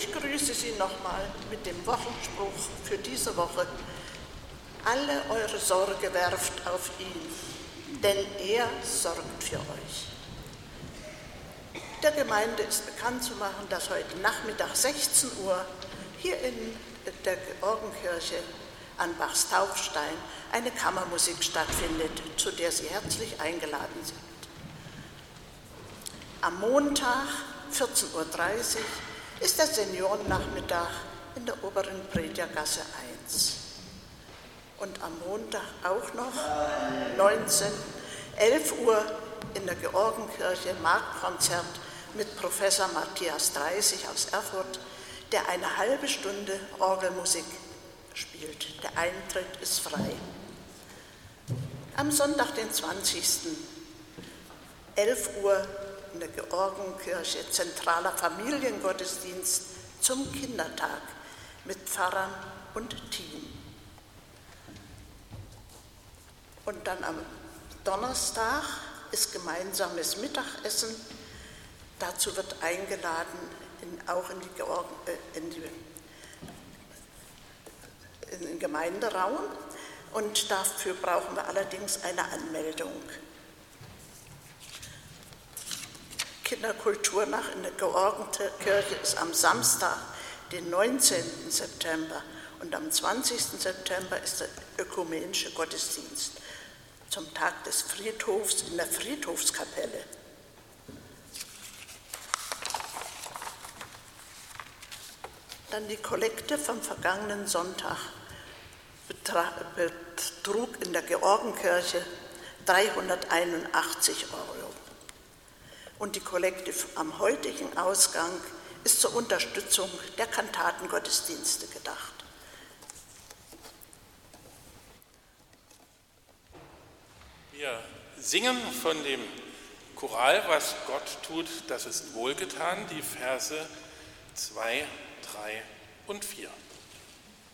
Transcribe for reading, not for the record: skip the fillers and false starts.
ich grüße Sie nochmal mit dem Wochenspruch für diese Woche. Alle eure Sorge werft auf ihn, denn er sorgt für euch. Der Gemeinde ist bekannt zu machen, dass heute Nachmittag 16 Uhr hier in der Georgenkirche an Bachs Taufstein eine Kammermusik stattfindet, zu der Sie herzlich eingeladen sind. Am Montag, 14:30 Uhr, ist der Seniorennachmittag in der oberen Prediergasse 1. Und am Montag auch noch 11 Uhr in der Georgenkirche Marktkonzert mit Professor Matthias Dreisig aus Erfurt, der eine halbe Stunde Orgelmusik spielt. Der Eintritt ist frei. Am Sonntag, den 20. 11 Uhr in der Georgenkirche zentraler Familiengottesdienst zum Kindertag mit Pfarrern und Team. Und dann am Donnerstag ist gemeinsames Mittagessen. Dazu wird eingeladen, auch in den Gemeinderaum. Und dafür brauchen wir allerdings eine Anmeldung. Kinderkulturnacht in der Georgenkirche ist am Samstag, den 19. September. Und am 20. September ist der ökumenische Gottesdienst zum Tag des Friedhofs in der Friedhofskapelle. Dann die Kollekte vom vergangenen Sonntag betrug in der Georgenkirche 381 €. Und die Kollekte am heutigen Ausgang ist zur Unterstützung der Kantatengottesdienste gedacht. Wir singen von dem Choral, was Gott tut, das ist wohlgetan, die Verse 2, 3 und 4.